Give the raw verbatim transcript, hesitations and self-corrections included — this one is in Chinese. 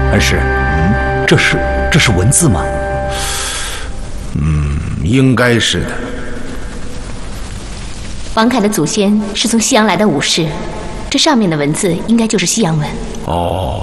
恩师，嗯，这是这是文字吗？ 嗯，应该是的。 王凯的祖先是从西洋来的武士，这上面的文字应该就是西洋文。 哦。